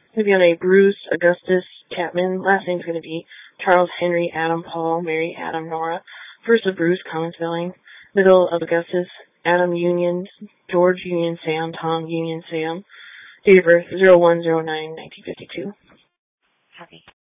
Going to be on a Bruce Augustus Chapman. Last name's going to be Charles Henry Adam Paul Mary Adam Nora. First of Bruce, common spelling. Middle of Augustus, Adam Union, George Union Sam, Tom Union Sam. Date of birth, 01/09/1952. Happy.